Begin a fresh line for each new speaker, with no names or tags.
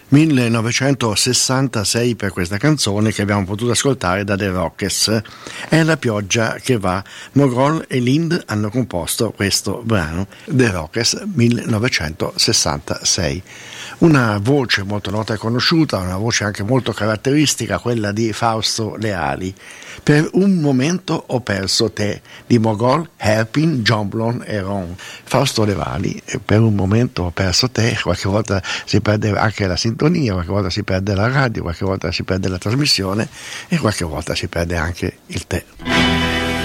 1966 per questa canzone che abbiamo potuto ascoltare da The Rockets. È la pioggia che va. Mogol e Lind hanno composto questo brano, The Rockets 1966. Una voce molto nota e conosciuta, una voce anche molto caratteristica, quella di Fausto Leali. Per un momento ho perso te, di Mogol, Hairpin, Jonblon e Ron. Fausto Leali, per un momento ho perso te, qualche volta si perde anche la sintonia, qualche volta si perde la radio, qualche volta si perde la trasmissione e qualche volta si perde anche il tè.